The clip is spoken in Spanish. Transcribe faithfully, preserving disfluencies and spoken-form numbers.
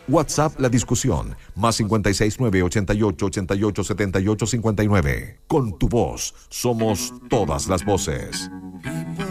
WhatsApp La Discusión, más cincuenta y seis nueve ochenta y ocho ochenta y ocho setenta y ocho cincuenta y nueve. Con tu voz, somos todas las voces.